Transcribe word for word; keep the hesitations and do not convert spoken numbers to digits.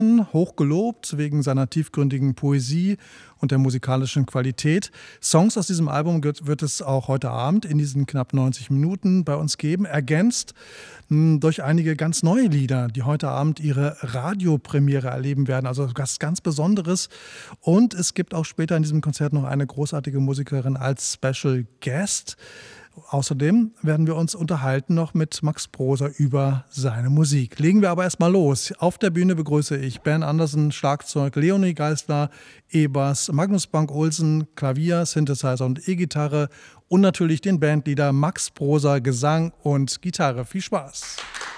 hoch gelobt wegen seiner tiefgründigen Poesie und der musikalischen Qualität. Songs aus diesem Album wird, wird es auch heute Abend in diesen knapp neunzig Minuten bei uns geben, ergänzt mh, durch einige ganz neue Lieder, die heute Abend ihre Radiopremiere erleben werden, also was ganz Besonderes. Und es gibt auch später in diesem Konzert noch eine großartige Musikerin als Special Guest. Außerdem werden wir uns unterhalten noch mit Max Proser über seine Musik. Legen wir aber erstmal los. Auf der Bühne begrüße ich Ben Andersen, Schlagzeug, Leonie Geisler, E-Bass, Magnus Bank-Olsen, Klavier, Synthesizer und E-Gitarre und natürlich den Bandleader Max Proser, Gesang und Gitarre. Viel Spaß!